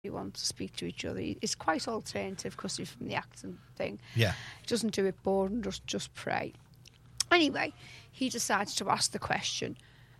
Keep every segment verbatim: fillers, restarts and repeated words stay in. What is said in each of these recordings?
want to speak to each other. It's quite alternative because he's from the acting thing. Yeah. He doesn't do it boring, just just pray. Anyway, he decides to ask the question,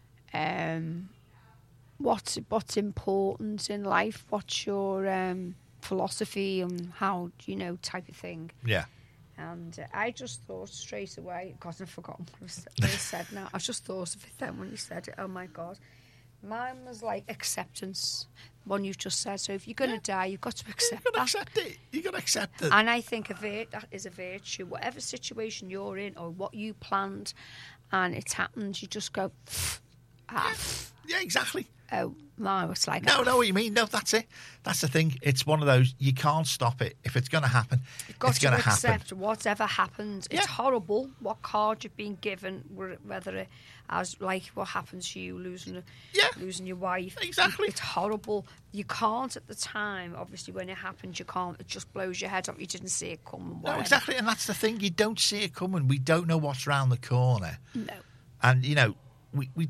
um, what's, what's important in life? What's your um, philosophy and how, you know, type of thing. Yeah. And uh, I just thought straight away, God, I've forgotten what I said now. I just thought of it then when he said it. Oh, my God. Mine was like acceptance, one you've just said. So if you're going to yeah. die, you've got to accept You've got to that. accept it. You've got to accept it. And I think a vir- that is a virtue. Whatever situation you're in or what you planned and it's happened, you just go, ah. Yeah, yeah, exactly. Oh, no, it's like... No, ah. no, what you mean. No, that's it. That's the thing. It's one of those, you can't stop it. If it's going to happen, You've got it's going to happen. accept whatever happens. It's Yeah. horrible what card you've been given, whether it as like what happens to you, losing a, Yeah. losing your wife. Exactly. It's horrible. You can't at the time, obviously, when it happens, you can't. It just blows your head off. You didn't see it coming. No, exactly. And that's the thing. You don't see it coming. We don't know what's around the corner. No. And, you know, we... we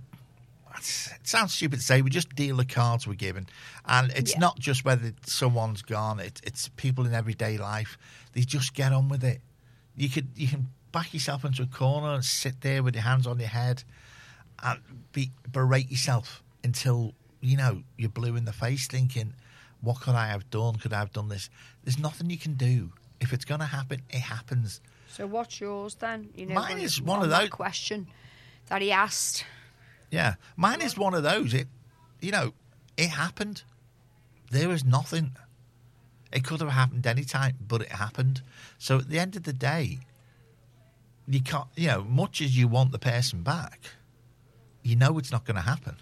it sounds stupid to say, we just deal the cards we're given. And it's Yeah. not just whether someone's gone, it, it's people in everyday life. They just get on with it. You could you can back yourself into a corner and sit there with your hands on your head and be, berate yourself until, you know, you're blue in the face thinking, what could I have done? Could I have done this? There's nothing you can do. If it's going to happen, it happens. So what's yours then? You know, Mine when- is one on of that those- question that he asked. Yeah, mine is one of those. It, you know, it happened. There was nothing. It could have happened any time, but it happened. So at the end of the day, you can't. You know, much as you want the person back, you know it's not going to happen.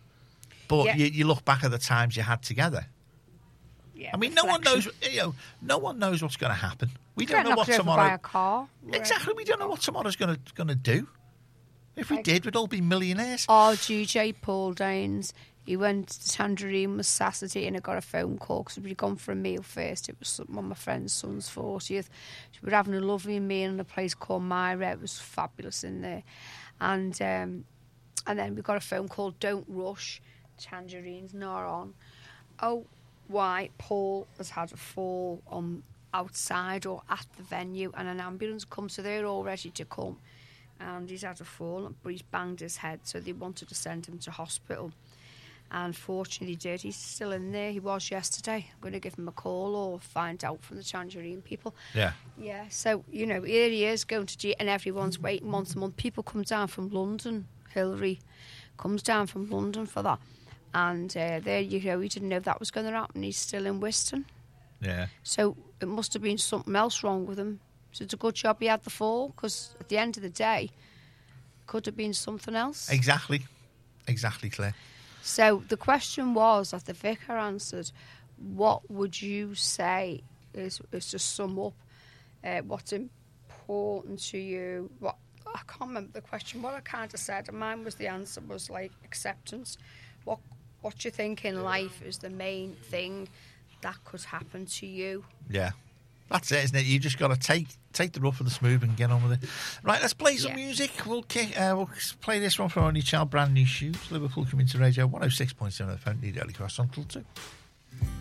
But Yeah. you, you look back at the times you had together. Yeah, I mean, no one knows. reflection. You know, no one knows what's going to happen. We Get don't know what knocked over tomorrow. by a car. Exactly, we don't know what tomorrow's going to going to do. If we Like- did, we'd all be millionaires. Our D J Paul Danes, he went to Tangerine was Saturday and I got a phone call because we'd gone for a meal first. It was some- one of my friend's son's fortieth. So we were having a lovely meal in a place called Myra. It was fabulous in there. And um, and then we got a phone call, don't rush, Tangerine's not on. Oh, why? Paul has had a fall on outside or at the venue and an ambulance comes, so they're all ready to come. And he's had a fall, but he's banged his head, so they wanted to send him to hospital. And fortunately, he did. He's still in there. He was yesterday. I'm going to give him a call or find out from the Tangerine people. Yeah. Yeah, so, you know, here he is going to G, and everyone's waiting once a month. People come down from London. Hillary comes down from London for that. And uh, there you go. He didn't know that was going to happen. He's still in Whiston. Yeah. So it must have been something else wrong with him. So it's a good job he had the fall, because at the end of the day, could have been something else. Exactly. Exactly, Claire. So the question was, that the vicar answered, what would you say is, is to sum up uh, what's important to you? What I can't remember the question. What I kind of said, and mine was the answer was like acceptance. What what you think in life is the main thing that could happen to you. Yeah. That's it, isn't it? You just got to take take the rough and the smooth and get on with it. Right, let's play some Yeah. music. We'll kick, uh, we'll play this one from Only Child, Brand New Shoes. Liverpool coming to radio one oh six point seven F M, Need Early Cross on till two.